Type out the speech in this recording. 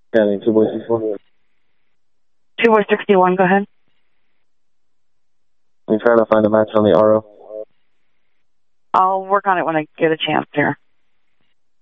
Yeah, 2-boy 61. 2-boy 61, go ahead. I'm trying to find a match on the RO. I'll work on it when I get a chance here.